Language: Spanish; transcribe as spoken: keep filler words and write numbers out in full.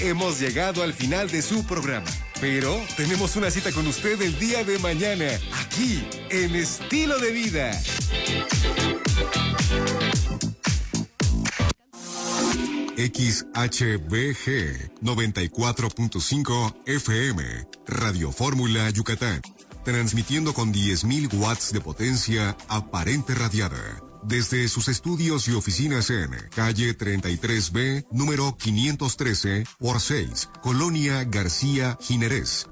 hemos llegado al final de su programa. Pero tenemos una cita con usted el día de mañana, aquí, en Estilo de Vida. X H B G noventa y cuatro punto cinco F M, Radio Fórmula Yucatán, transmitiendo con diez mil watts de potencia aparente radiada, desde sus estudios y oficinas en calle treinta y tres B, número quinientos trece por seis, Colonia García Ginerés,